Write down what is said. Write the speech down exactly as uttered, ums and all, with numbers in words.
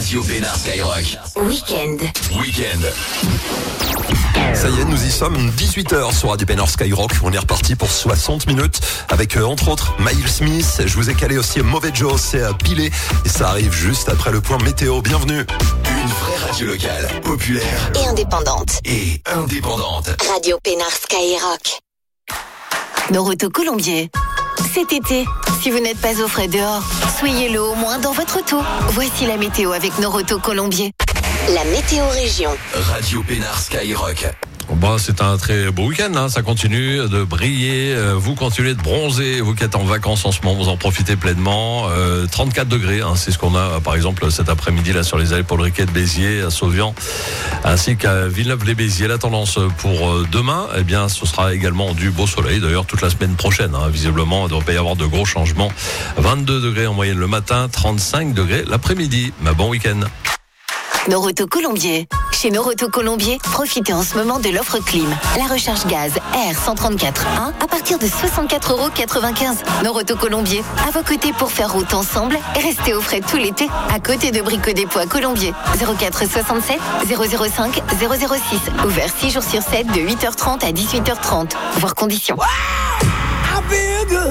Radio Pénard Skyrock. Week-end. Week-end. Ça y est, nous y sommes, dix-huit heures sur Radio Pénard Skyrock. On est reparti pour soixante minutes avec, euh, entre autres, Miles Smith. Je vous ai calé aussi Mauvais Joe, c'est euh, Pilé. Et ça arrive juste après le point météo. Bienvenue. Une vraie radio locale, populaire Et indépendante. et indépendante. Radio Pénard Skyrock. Noroto Colombier. Cet été, si vous n'êtes pas au frais dehors, soyez-le au moins dans votre auto. Voici la météo avec Noroto Colombier. La météo région. Radio Pénard Skyrock. Bon, c'est un très beau week-end, hein. Ça continue de briller, euh, vous continuez de bronzer, vous qui êtes en vacances en ce moment, vous en profitez pleinement. Euh, trente-quatre degrés, hein, c'est ce qu'on a par exemple cet après-midi là sur les allées Paul Riquet de Béziers, à Sauvian, ainsi qu'à Villeneuve-les-Béziers. La tendance pour euh, demain, eh bien, ce sera également du beau soleil, d'ailleurs toute la semaine prochaine, hein, visiblement, il ne devrait pas y avoir de gros changements. vingt-deux degrés en moyenne le matin, trente-cinq degrés l'après-midi. Mais bon week-end. Noroto Colombier. Chez Noroto Colombier, profitez en ce moment de l'offre clim. La recharge gaz R cent trente-quatre un à partir de soixante-quatre euros quatre-vingt-quinze. Noroto Colombier, à vos côtés pour faire route ensemble et rester au frais tout l'été. À côté de Brico Dépôt à Colombier. zéro quatre soixante-sept zéro zéro cinq zéro zéro six. Ouvert six jours sur sept de huit heures trente à dix-huit heures trente. Voir conditions.